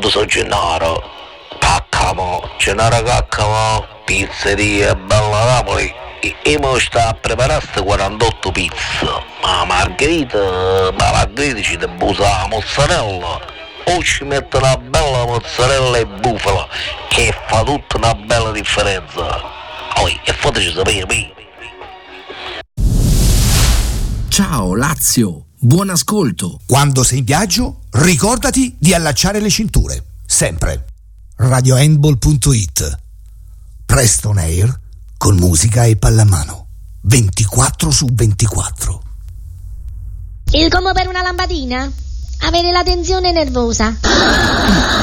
Pronto, sono Gennaro. Caccamo, Gennaro Caccamo, pizzeria Bella Napoli. E mo sta a preparare 48 pizze. Ma Margherita ci debusa la mozzarella. O ci mette una bella mozzarella e bufala, che fa tutta una bella differenza. E fateci sapere. Ciao Lazio, buon ascolto. Quando sei in viaggio, ricordati di allacciare le cinture. Sempre. RadioHandball.it. Preston Air con musica e pallamano. 24/24. Il come per una lampadina? Avere la tensione nervosa.